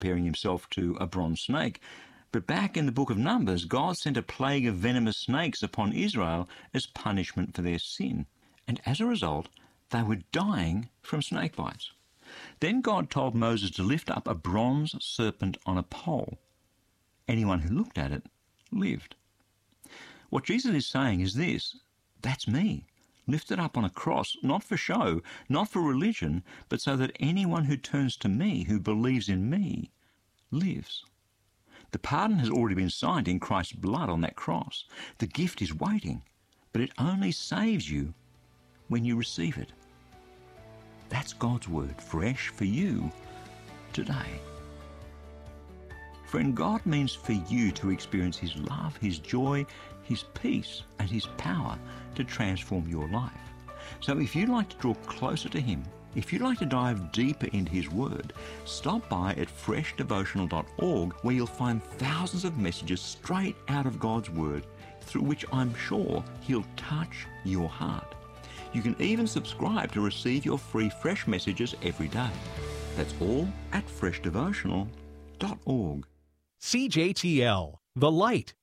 comparing himself to a bronze snake. But back in the book of Numbers, God sent a plague of venomous snakes upon Israel as punishment for their sin. And as a result, they were dying from snake bites. Then God told Moses to lift up a bronze serpent on a pole. Anyone who looked at it lived. What Jesus is saying is this: that's me, lifted up on a cross, not for show, not for religion, but so that anyone who turns to me, who believes in me, lives. The pardon has already been signed in Christ's blood on that cross. The gift is waiting, but it only saves you when you receive it. That's God's word, fresh for you today. Friend, God means for you to experience His love, His joy, His peace, and His power to transform your life. So if you'd like to draw closer to Him, if you'd like to dive deeper into His Word, stop by at freshdevotional.org, where you'll find thousands of messages straight out of God's Word, through which I'm sure He'll touch your heart. You can even subscribe to receive your free fresh messages every day. That's all at freshdevotional.org. CJTL, The Light.